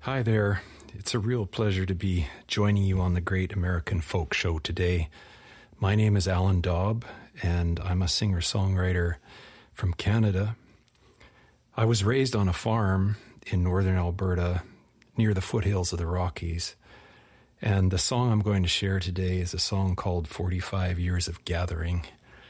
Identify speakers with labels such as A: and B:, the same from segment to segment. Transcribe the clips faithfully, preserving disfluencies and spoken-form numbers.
A: Hi there. It's a real pleasure to be joining you on the Great American Folk Show today. My name is Alan Daub, and I'm a singer-songwriter from Canada. I was raised on a farm in northern Alberta near the foothills of the Rockies, and the song I'm going to share today is a song called forty-five Years of Gathering.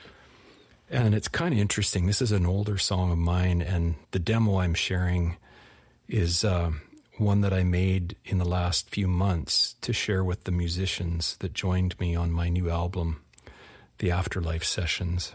A: And it's kind of interesting. This is an older song of mine, and the demo I'm sharing is uh, one that I made in the last few months to share with the musicians that joined me on my new album, The Afterlife Sessions.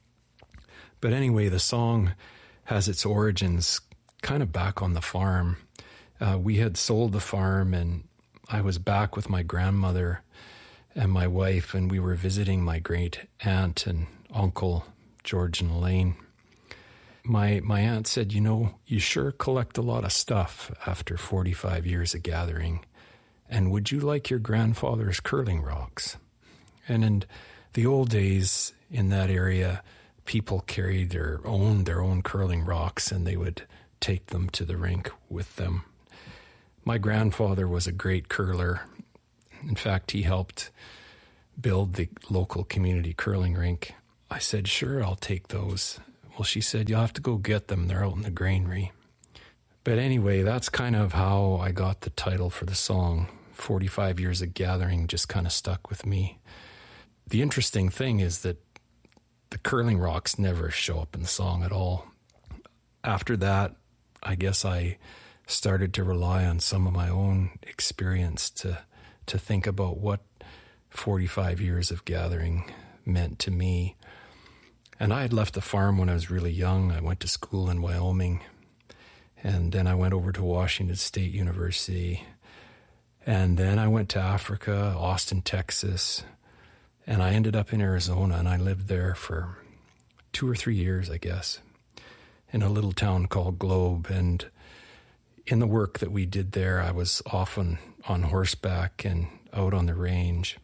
A: But anyway, the song has its origins kind of back on the farm. Uh, we had sold the farm, and I was back with my grandmother and my wife, and we were visiting my great aunt and uncle, George and Elaine. My my aunt said, you know, you sure collect a lot of stuff after forty-five years of gathering. And would you like your grandfather's curling rocks? And in the old days in that area, people carried their own, their own curling rocks, and they would take them to the rink with them. My grandfather was a great curler. In fact, he helped build the local community curling rink. I said, sure, I'll take those. Well, she said, you'll have to go get them. They're out in the granary. But anyway, that's kind of how I got the title for the song. forty-five Years of Gathering just kind of stuck with me. The interesting thing is that the curling rocks never show up in the song at all. After that, I guess I started to rely on some of my own experience to to think about what forty-five years of gathering meant to me. And I had left the farm when I was really young. I went to school in Wyoming, and then I went over to Washington State University, and then I went to Africa, Austin, Texas, and I ended up in Arizona, and I lived there for two or three years, I guess, in a little town called Globe. And in the work that we did there, I was often on horseback and out on the range.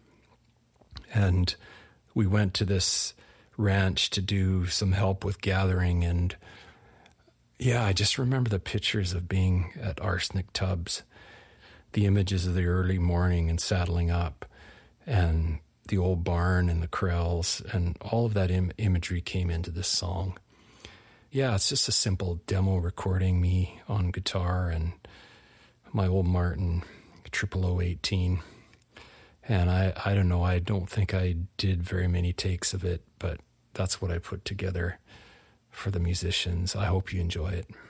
A: And we went to this ranch to do some help with gathering. And yeah, I just remember the pictures of being at Arsenic Tubs, the images of the early morning and saddling up, and the old barn and the corrals, and all of that Im- imagery came into this song. Yeah, it's just a simple demo recording, me on guitar and my old Martin triple oh eighteen. And I, I don't know, I don't think I did very many takes of it, but that's what I put together for the musicians. I hope you enjoy it.